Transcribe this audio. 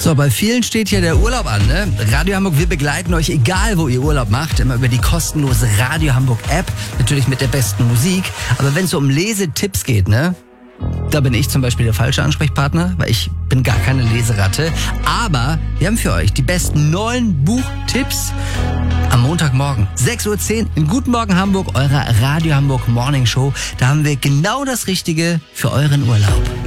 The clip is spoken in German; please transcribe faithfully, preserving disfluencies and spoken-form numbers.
So, bei vielen steht hier der Urlaub an, ne? Radio Hamburg, wir begleiten euch, egal wo ihr Urlaub macht, immer über die kostenlose Radio Hamburg App, natürlich mit der besten Musik. Aber wenn es so um Lesetipps geht, ne? Da bin ich zum Beispiel der falsche Ansprechpartner, weil ich bin gar keine Leseratte. Aber wir haben für euch die besten neun Buchtipps am Montagmorgen, sechs Uhr zehn in Guten Morgen Hamburg, eurer Radio Hamburg Morning Show. Da haben wir genau das Richtige für euren Urlaub.